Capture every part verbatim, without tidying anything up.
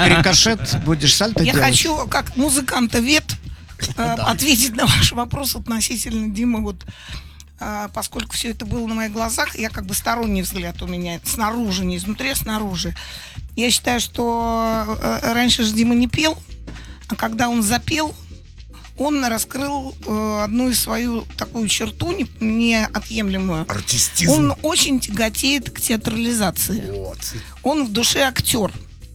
рикошет, будешь сальто Я делать. хочу, как музыканта-вет, э, ответить на ваш вопрос относительно Димы. Вот, э, поскольку все это было на моих глазах, я как бы сторонний взгляд у меня, снаружи, не изнутри, а снаружи. Я считаю, что э, раньше же Дима не пел, а когда он запел, он раскрыл э, одну из свою такую черту не, неотъемлемую. Артистизм. Он очень тяготеет к театрализации. Вот. Он в душе актер.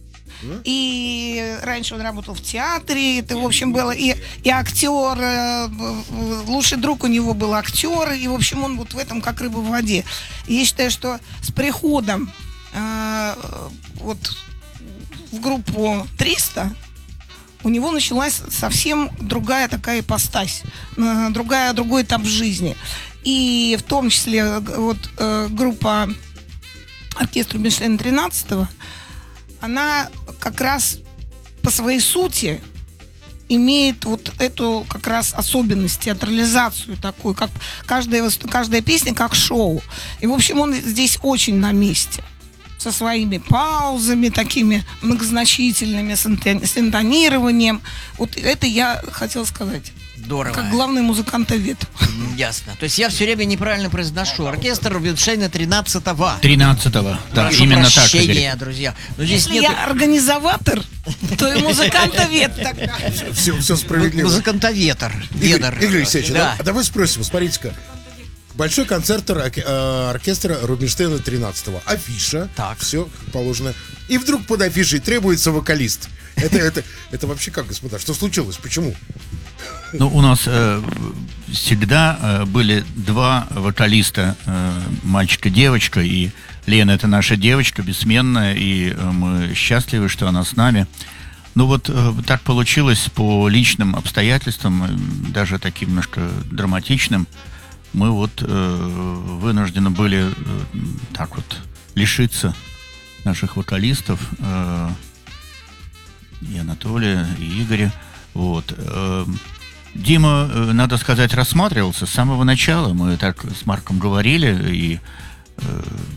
И раньше он работал в театре, это, в общем, было и, и актер, э, лучший друг у него был актер, и, в общем, он вот в этом как рыба в воде. И я считаю, что с приходом э, вот в группу триста у него началась совсем другая такая ипостась, э, другая, другой этап жизни. И в том числе вот э, группа оркестра Рубинштейна тринадцатого, она как раз по своей сути имеет вот эту как раз особенность, театрализацию такую, как каждая, каждая песня как шоу. И, в общем, он здесь очень на месте. Со своими паузами, такими многозначительными, с интонированием. Вот это я хотела сказать. Здорово. Как главный музыкант-вет. Ясно. То есть я все время неправильно произношу. Оркестр Рубинштейна тринадцатого. тринадцатого. Да, Прошу именно так. прощения, Игорь. друзья. Но здесь Если нет... я организоватор, то и музыкант-вет тогда. Все, все справедливо. Музыкантоветр. Игорь, Ведер. Игорь Алексеевич, Да. а давай спросим, смотрите-ка. Большой концерт орке- э, оркестра Рубинштейна тринадцатого. Афиша. Так. Все положено. И вдруг под афишей требуется вокалист. Это, это, это вообще как, господа? Что случилось? Почему? Ну, у нас э, всегда э, были два вокалиста, э, мальчик и девочка, и Лена — это наша девочка бессменная, и э, мы счастливы, что она с нами. Ну вот э, так получилось по личным обстоятельствам, э, даже таким немножко драматичным. Мы вот э, вынуждены были э, так вот лишиться наших вокалистов, э, и Анатолия, и Игоря. Вот. Э, Дима, э, надо сказать, рассматривался с самого начала. Мы так с Марком говорили, и э,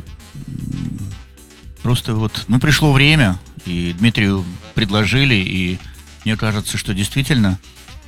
просто вот, ну, пришло время, и Дмитрию предложили, и мне кажется, что действительно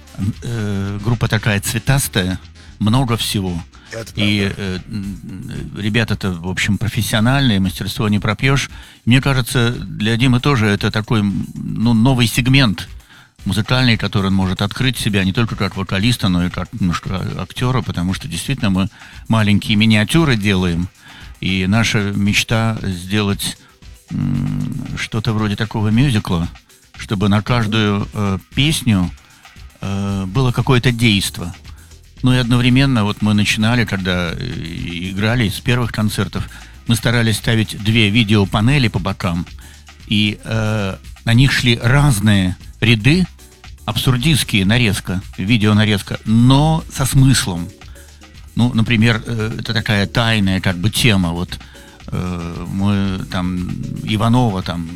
э, группа такая цветастая, много всего. Это И э, ребята-то, в общем, профессиональные, мастерство не пропьешь. Мне кажется, для Димы тоже это такой, ну, новый сегмент музыкальный, который он может открыть себя не только как вокалиста, но и как немножко актера, потому что действительно мы маленькие миниатюры делаем, и наша мечта сделать м, что-то вроде такого мюзикла, чтобы на каждую э, песню э, было какое-то действо. Ну и одновременно вот мы начинали, когда э, играли с первых концертов, мы старались ставить две видеопанели по бокам, и э, на них шли разные ряды, абсурдистские нарезка, видеонарезка, но со смыслом. Ну, например, э, это такая тайная как бы тема. Вот э, мы там Иванова там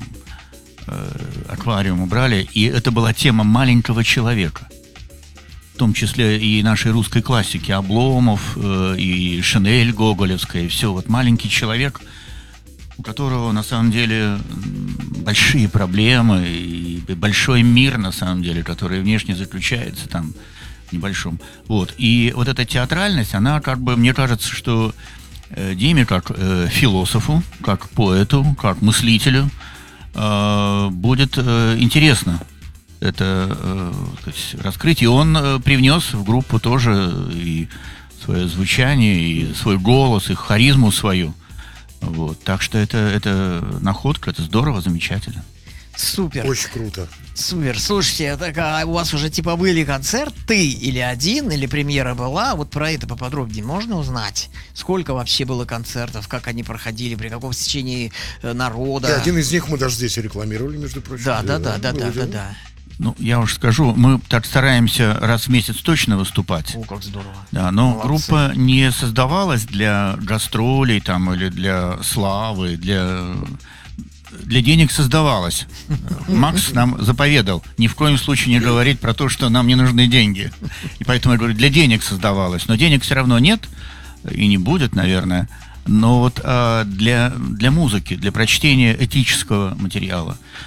э, аквариум убрали, и это была тема маленького человека. В том числе и нашей русской классики, Обломов, э, и Шинель гоголевская, и все. Вот маленький человек, у которого на самом деле большие проблемы и большой мир, на самом деле, который внешне заключается там в небольшом. Вот. И вот эта театральность, она как бы, мне кажется, что э, Диме как э, философу, как поэту, как мыслителю э, будет э, интересно это э, раскрыть. И он э, привнес в группу тоже и свое звучание, и свой голос, и харизму свою. Вот. Так что это, это находка, это здорово, замечательно. Супер. Очень круто. Супер. Слушайте, так, а у вас уже типа были концерты или один, или премьера была? Вот про это поподробнее можно узнать? Сколько вообще было концертов, как они проходили, при каком стечении э, народа? И один из них мы даже здесь рекламировали, между прочим. Да, да, да, да, было да, да, дело. да. Ну, я уж скажу, мы так стараемся раз в месяц точно выступать. О, как здорово. Да, но Молодцы. группа не создавалась для гастролей там, или для славы, для, для денег создавалась. Макс нам заповедал ни в коем случае не говорить про то, что нам не нужны деньги. И поэтому я говорю, для денег создавалась. Но денег все равно нет и не будет, наверное. Но вот а, для, для музыки, для прочтения этического материала.